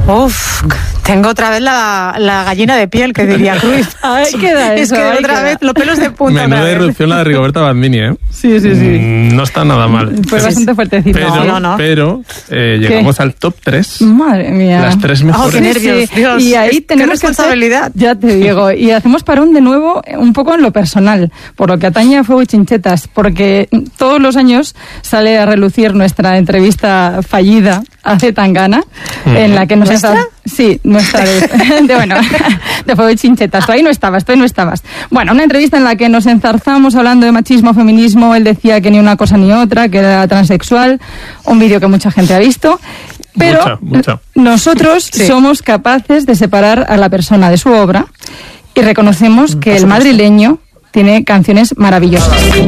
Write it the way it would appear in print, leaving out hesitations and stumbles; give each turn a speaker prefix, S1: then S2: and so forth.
S1: Uf, tengo otra vez la gallina de piel, que diría Cruz.
S2: Ahí queda eso.
S1: Es que otra vez los pelos de punta.
S3: Menuda irrupción la de Rigoberta Bandini, ¿eh?
S2: Sí.
S3: No está nada mal.
S2: Fue bastante fuertecito.
S3: Pero llegamos al top 3.
S2: Madre mía.
S3: Las 3 mejores.
S1: ¡Qué nervios!
S2: Sí.
S1: Dios,
S2: y ahí tenemos
S1: qué responsabilidad.
S2: Ya te digo. Y hacemos parón de nuevo un poco en lo personal, por lo que atañe a Fuego y Chinchetas, porque todos los años sale a relucir nuestra entrevista fallida a Zetangana, en la que nos Sí, nuestra de Fuego y Chinchetas. Tú ahí no estabas. Bueno, una entrevista en la que nos enzarzamos hablando de machismo, feminismo. Él decía que ni una cosa ni otra, que era transexual. Un vídeo que mucha gente ha visto. Pero
S3: mucha.
S2: Nosotros somos capaces de separar a la persona de su obra y reconocemos que el madrileño tiene canciones maravillosas.